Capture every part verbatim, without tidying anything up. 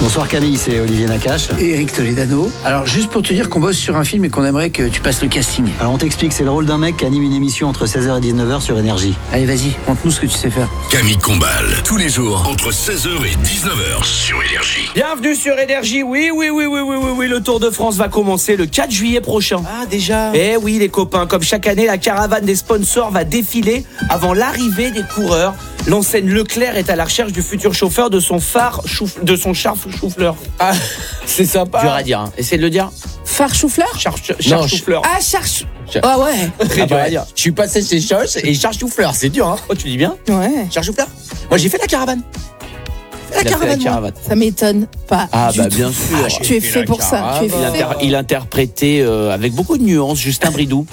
Bonsoir Camille, c'est Olivier Nakache. Et Eric Toledano. Alors juste pour te dire qu'on bosse sur un film et qu'on aimerait que tu passes le casting. Alors on t'explique, c'est le rôle d'un mec qui anime une émission entre seize heures et dix-neuf heures sur Énergie. Allez vas-y, montre-nous ce que tu sais faire. Camille Combal, tous les jours, entre seize heures et dix-neuf heures sur Énergie. Bienvenue sur Énergie, oui, oui, oui, oui, oui, oui, oui, le Tour de France va commencer le quatre juillet prochain. Ah, déjà. Eh oui, les copains, comme chaque année, la caravane des sponsors va défiler avant l'arrivée des coureurs. L'enseigne Leclerc est à la recherche du futur chauffeur de son phare, chouf- de son char chou-fleur. Ah, c'est sympa. Dur à dire, hein. Essayez de le dire. Phare chou-fleur Char, char Non, chou-fleur. Ah, charge. Ah ouais. Très Ah dur bah, à dire. je suis passé chez Choche et Charles Choufleur, c'est dur, hein. Oh, tu dis bien. Ouais. Charles Choufleur. Moi, j'ai fait la caravane. La Il a fait caravane. la moi. caravane. Ça m'étonne pas. Ah du bah tout. bien sûr. Ah, j'ai Tu es fait fait la pour ça. Tu es Il, caravane. fait. inter- il interprétait euh, avec beaucoup de nuances Justin Bridou.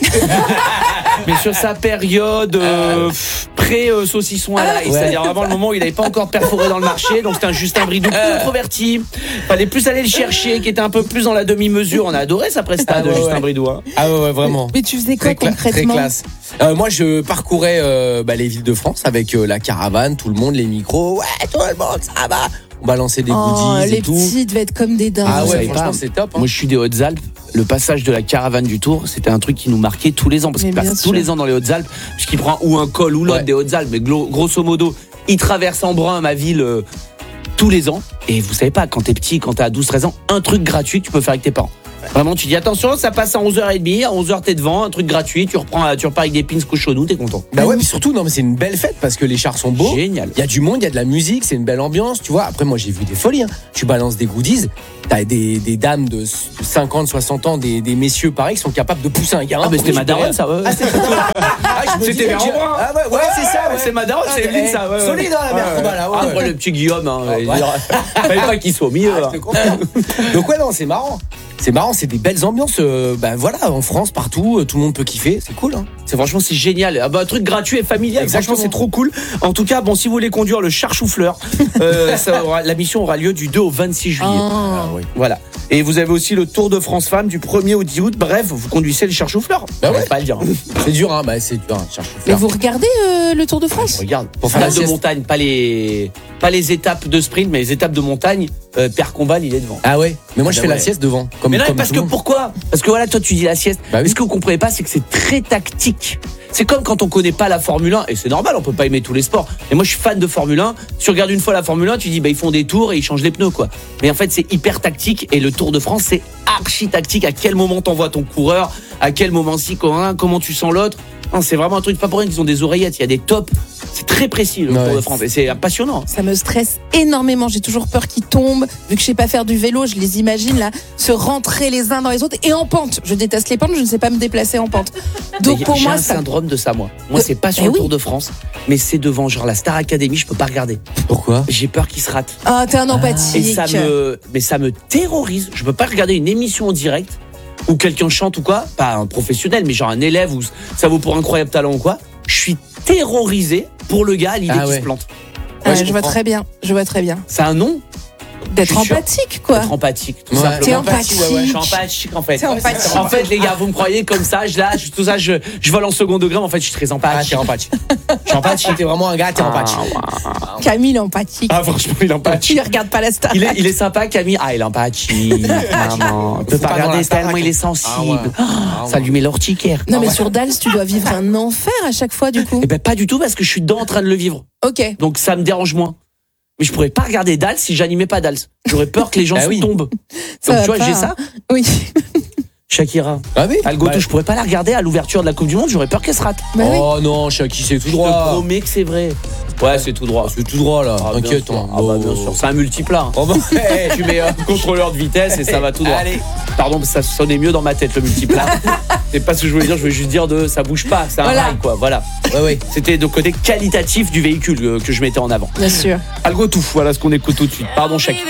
Mais sur sa période euh, pff, pré-saucisson à l'ail, Ouais. c'est-à-dire vraiment le moment où il n'avait pas encore perforé dans le marché, donc c'était un Justin Bridou plus introverti. Fallait plus aller le chercher, qui était un peu plus dans la demi-mesure. On a adoré sa presta Ah de ouais, Justin ouais. Bridou. Hein. Ah ouais, ouais, vraiment. Mais tu faisais quoi Très, cla- très concrètement? classe. Euh, moi, je parcourais euh, bah, les villes de France avec euh, la caravane, tout le monde, les micros. Ouais, tout le monde, ça va. On balançait des Oh, goodies les et tout. petits devaient être comme des dingues. Ah Vous ouais, savez franchement, pas. c'est top. Hein. Moi, je suis des Hautes-Alpes. Le passage de la caravane du Tour, c'était un truc qui nous marquait tous les ans. Parce Mais qu'il bien passe sûr. tous les ans dans les Hautes-Alpes, puisqu'il prend ou un col ou l'autre Ouais. des Hautes-Alpes. Mais glo- grosso modo, il traverse en brun ma ville euh, tous les ans. Et vous savez pas, quand t'es petit, quand t'as douze treize ans, un truc gratuit que tu peux faire avec tes parents. Vraiment, tu dis attention, ça passe à onze heures trente, à onze heures t'es devant, un truc gratuit, tu reprends, tu repars avec des pins cochonou, t'es content. Bah ouais, mais surtout, non, mais c'est une belle fête parce que les chars sont beaux. Génial. Il y a du monde, il y a de la musique, c'est une belle ambiance, tu vois. Après, moi, j'ai vu des folies. Hein. Tu balances des goodies, t'as des, des dames de cinquante, soixante ans, des, des messieurs pareils qui sont capables de pousser un gamin. Ah, mais c'était Je ma daronne, dirais- ça, ouais. Ah, c'était ah, je me C'était disais, Véran tu- Brun. Ah ouais, ouais, c'est ça. Ouais. C'est ma daronne, c'est Ah, Evelyne, eh, ça. Ouais, ouais. solide, hein, la mère Combal, là, ouais, Ah, ouais. après, le petit Guillaume, hein. Ouais, il ouais. fallait pas qu'il soit au milieu. Ah, hein. je te comprends. Donc ouais, non, c'est marrant. C'est marrant, c'est des belles ambiances. Euh, ben voilà, en France, partout, euh, tout le monde peut kiffer. C'est cool. Hein. C'est franchement c'est génial. Ah bah, un truc gratuit et familial. Exactement. Franchement c'est trop cool. En tout cas bon si vous voulez conduire le char chou-fleur, euh, ça aura- la mission aura lieu du deux au vingt-six juillet. Ah. oui. Voilà. Et vous avez aussi le Tour de France Femmes du premier au dix août. Bref vous conduisez le char chou-fleur. Bah ouais. On va pas à le dire. C'est dur, hein. Bah c'est dur. Hein. Cherche Mais vous regardez euh, le Tour de France? Regarde. Pour faire la Étapes de sieste. montagne, pas les pas les étapes de sprint, mais les étapes de montagne. Euh, Père Combal il est devant. Ah ouais. Mais moi, je Ah fais bah la ouais. sieste devant. Comme, Mais non, comme parce tout que le monde. pourquoi? Parce que voilà, toi tu dis la sieste. Bah oui. Mais ce que vous comprenez pas, c'est que c'est très tactique. C'est comme quand on connaît pas la Formule un, et c'est normal, on peut pas aimer tous les sports. Mais moi je suis fan de Formule un. Tu regardes une fois la Formule un, tu dis bah ils font des tours et ils changent les pneus quoi. Mais en fait c'est hyper tactique et le Tour de France c'est archi tactique. À quel moment t'envoies ton coureur, à quel moment si, comment, comment tu sens l'autre. Non, c'est vraiment un truc, pas pour rien qu'ils ont des oreillettes, il y a des tops. C'est très précis le Ouais. Tour de France et c'est passionnant. Ça me stresse énormément. J'ai toujours peur qu'ils tombent. Vu que je sais pas faire du vélo, je les imagine là se rentrer les uns dans les autres et en pente. Je déteste les pentes, je ne sais pas me déplacer en pente. Donc Mais pour j'ai moi, un ça. syndrome de ça moi. Moi Euh, c'est pas sur eh le oui. Tour de France, mais c'est devant genre la Star Academy, je peux pas regarder. Pourquoi? J'ai peur qu'il se rate. Ah, t'es un empathique. Et ça me, mais ça me terrorise. Je peux pas regarder une émission en direct où quelqu'un chante ou quoi, pas un professionnel, mais genre un élève ou ça vaut pour incroyable talent ou quoi. Je suis terrorisé pour le gars à l'idée Ah qu'il ouais. se plante. Ah, Ouais, je je vois comprends. très bien. Je vois très bien. C'est un nom. D'être Je suis sûr. empathique, quoi. Être empathique, tout Ouais. simplement. T'es empathique. Ouais, ouais, je suis empathique en fait. T'es empathique. En fait, les gars, vous me croyez comme ça, je lâche tout ça, je, je vole en second degré, mais en fait, je suis très Ah, empathique. t'es empathique. Je suis empathique. T'es vraiment un gars, t'es empathique. Camille empathique. Ah, franchement, il est empathique. Il regarde pas la star. Il est, il est sympa, Camille. Ah, il est empathique. Maman. On peut Faut pas pas dans regarder la Starac. tellement il est sensible. Ah ouais. Ah, Ah ouais. ça lui met l'urticaire. Non, mais sur Dals, tu dois vivre un enfer à chaque fois, du coup. Eh ben, pas du tout, parce que je suis dedans en train de le vivre. Ok. Donc, ça me dérange moins. Mais je pourrais pas regarder Dals si j'animais pas Dals. J'aurais peur que les gens Ah se oui. tombent. Ça Donc, va tu vois, pas, j'ai hein. ça. Oui. Shakira. Ah oui. Algoto, Bah, je pourrais pas la regarder à l'ouverture de la Coupe du Monde, j'aurais peur qu'elle se rate. Bah oui. Oh non, Chaki, c'est tout Je te droit. promets que c'est vrai. Ouais, c'est tout droit. C'est tout droit là. Ah, bien T'inquiète. sûr. hein. Ah, bah, bien Oh. sûr. C'est un multiplat. hein. Oh, bah, hey, Tu mets un contrôleur de vitesse et ça va tout droit. Allez. Pardon, ça sonnait mieux dans ma tête le multiplat. C'est pas ce que je voulais dire, je voulais juste dire de ça bouge pas, c'est un Voilà. rail quoi, voilà. Ouais, ouais. C'était le côté qualitatif du véhicule euh, que je mettais en avant. Bien sûr. Algo tout, voilà ce qu'on écoute tout de suite. Pardon, Shakira.